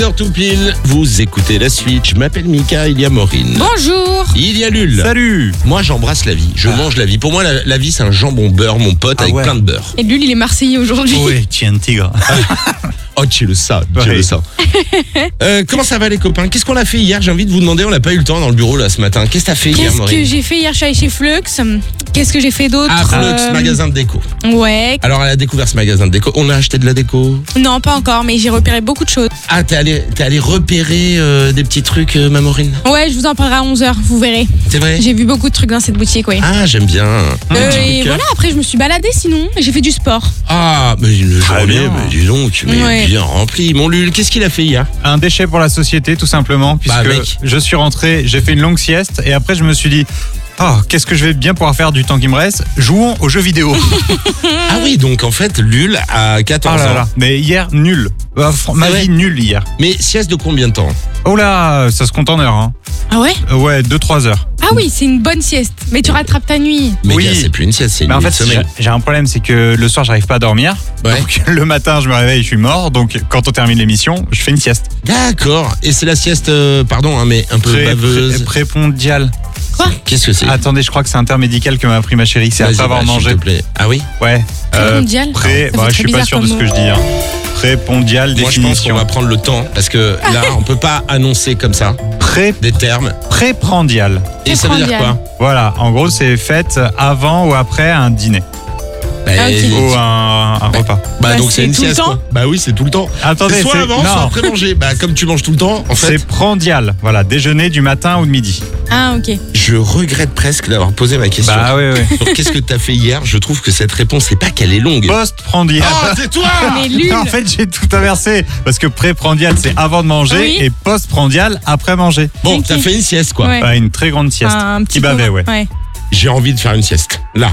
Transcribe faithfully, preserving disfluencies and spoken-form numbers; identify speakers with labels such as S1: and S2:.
S1: heures tout pile, vous écoutez la suite. Je m'appelle Mika, il y a Maureen.
S2: Bonjour.
S1: Il y a Lul.
S3: Salut.
S1: Moi, j'embrasse la vie. Je
S3: Ah.
S1: mange la vie. Pour moi, la, la vie, c'est un jambon beurre, mon pote,
S3: Ah
S1: avec
S3: ouais.
S1: plein de beurre.
S2: Et lui, il est marseillais aujourd'hui.
S3: Oui, tu es un tigre.
S1: Oh, tu le sais, tu
S3: Ouais.
S1: le sais. Euh, comment ça va, les copains? Qu'est-ce qu'on a fait hier? J'ai envie de vous demander, on n'a pas eu le temps dans le bureau là ce matin. Qu'est-ce que t'as fait hier,
S2: Qu'est-ce
S1: Maureen?
S2: que j'ai fait hier? Je suis allée chez Flux. Qu'est-ce que j'ai fait d'autre?
S1: Ah, Flux,
S2: Euh,
S1: magasin de déco.
S2: Ouais.
S1: Alors, elle a découvert ce magasin de déco. On a acheté de la déco.
S2: Non, pas encore, mais j'ai repéré beaucoup de choses.
S1: Ah, t'es allé, t'es allé repérer euh, des petits trucs, euh, ma Maureen?
S2: Ouais, je vous en parlerai à onze heures, vous verrez.
S1: C'est vrai?
S2: J'ai vu beaucoup de trucs dans cette boutique, oui.
S1: Ah, j'aime bien.
S2: Euh,
S1: Un petit coup de
S2: et
S1: cœur.
S2: voilà, après je me suis baladée sinon, j'ai fait du sport.
S1: Ah, mais une journée,
S3: bien.
S1: mais dis donc, mais
S2: Ouais.
S1: bien rempli. Mon Lul, qu'est-ce qu'il a fait hier?
S3: Un déchet pour la société, tout simplement, puisque
S1: Bah, mec.
S3: je suis rentré, j'ai fait une longue sieste, et après je me suis dit, oh, qu'est-ce que je vais bien pouvoir faire du temps qui me reste? Jouons aux jeux vidéo.
S1: Ah oui, donc en fait, Lul a
S3: Oh
S1: quatorze
S3: là
S1: ans.
S3: là. Mais hier, nul. Euh, fr- ma
S1: C'est
S3: vie
S1: vrai.
S3: nulle hier.
S1: Mais sieste de combien de temps?
S3: Oh là, ça se compte en heures. Hein.
S2: Ah ouais?
S3: Euh, Ouais, deux trois heures.
S2: Ah oui, c'est une bonne sieste. Mais tu rattrapes ta nuit.
S1: Mais
S3: Oui.
S1: gars, c'est plus une sieste, c'est une
S3: Mais en
S1: nuit
S3: fait,
S1: de sommeil.
S3: j'ai- j'ai un problème, c'est que le soir, j'arrive pas à dormir.
S1: Ouais.
S3: Donc le matin, je me réveille, je suis mort. Donc quand on termine l'émission, je fais une sieste.
S1: D'accord. Et c'est la sieste, euh, pardon, hein, mais un peu
S3: Pré-
S1: baveuse.
S3: pré- Prépondiale.
S2: Quoi?
S1: Qu'est-ce que c'est?
S3: Attendez, je crois que c'est un terme médical que m'a appris ma chérie. C'est
S1: Vas-y,
S3: après avoir
S1: bah, s'il
S3: mangé.
S1: te plaît. Ah oui?
S3: Ouais.
S2: Prépondial
S3: Pré.
S2: Ça
S3: Bah,
S2: fait
S3: je suis
S2: très
S3: pas
S2: bizarre
S3: sûr de ce
S2: comme
S3: que je dis. Hein. Prépondial
S1: Moi, je pense qu'on
S3: définition.
S1: va prendre le temps parce que là, on peut pas annoncer comme ça
S3: Pré.
S1: des termes.
S3: Préprandial.
S1: Et ça veut dire quoi?
S2: Préprandial.
S3: Voilà. En gros, c'est fête avant ou après un dîner
S1: Bah,
S2: Ah, ok.
S1: et-
S3: ou un, un
S1: Bah,
S3: repas.
S1: Bah,
S2: Bah,
S1: donc
S2: c'est
S1: c'est une
S2: tout le
S1: sieste.
S2: temps
S1: quoi. Bah oui, c'est tout le temps.
S3: Attendez,
S1: C'est soit
S3: c'est
S1: avant, soit
S3: non.
S1: après manger. Bah comme tu manges tout le temps, en fait.
S3: C'est prandial. Voilà, déjeuner du matin ou de midi.
S2: Ah ok.
S1: Je regrette presque d'avoir posé ma question.
S3: Bah oui, oui.
S1: Donc, qu'est-ce que t'as fait hier? Je trouve que cette réponse, c'est pas qu'elle est longue.
S3: Post-prandial.
S1: Oh, c'est toi!
S2: Mais Lul.
S3: En fait, j'ai tout inversé. Parce que pré-prandial, c'est avant de manger.
S2: Oui.
S3: Et post-prandial, après manger.
S1: Bon,
S2: Ok.
S1: t'as fait une sieste, quoi.
S2: Ouais.
S3: Bah, une très grande sieste.
S2: Un petit
S3: Qui bavait,
S2: peu,
S3: ouais.
S1: J'ai envie de faire une sieste. Là.